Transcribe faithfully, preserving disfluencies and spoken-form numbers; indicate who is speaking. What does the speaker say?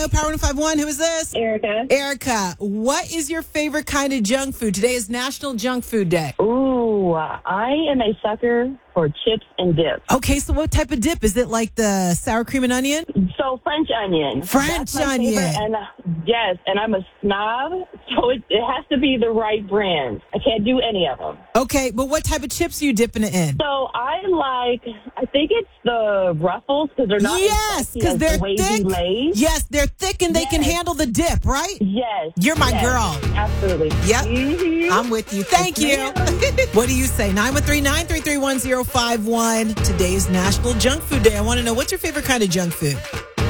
Speaker 1: Power one oh five one, who is this?
Speaker 2: Erica.
Speaker 1: Erica, what is your favorite kind of junk food? Today is National Junk Food Day.
Speaker 2: Ooh, I am a sucker for chips and dip.
Speaker 1: Okay, so what type of dip? Is it like the sour cream and onion?
Speaker 2: So French onion.
Speaker 1: French
Speaker 2: That's my
Speaker 1: onion.
Speaker 2: favorite, And uh, yes, and I'm a snob, so it, it has to be the right brand. I can't do any of them.
Speaker 1: Okay, but what type of chips are you dipping it in?
Speaker 2: So I like, I think it's the Ruffles because they're not
Speaker 1: Yes,
Speaker 2: as
Speaker 1: because
Speaker 2: spicy
Speaker 1: they're
Speaker 2: as the wavy
Speaker 1: thick.
Speaker 2: Lay's.
Speaker 1: Yes, they're thick and they can
Speaker 2: Yes.
Speaker 1: handle the dip, right?
Speaker 2: Yes.
Speaker 1: You're my
Speaker 2: yes,
Speaker 1: girl.
Speaker 2: Absolutely.
Speaker 1: Yep.
Speaker 2: Mhm.
Speaker 1: I'm with you. Thank you.
Speaker 2: Yes,
Speaker 1: What do you say? nine one three, nine three three, one oh five one. Today is National Junk Food Day. I want to know, what's your favorite kind of junk food?